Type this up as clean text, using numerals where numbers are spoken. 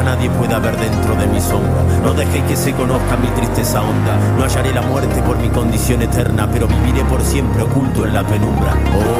nunca nadie pueda ver dentro de mi sombra. No dejéis que se conozca mi tristeza honda. No hallaré la muerte por mi condición eterna, pero viviré por siempre oculto en la penumbra. Oh,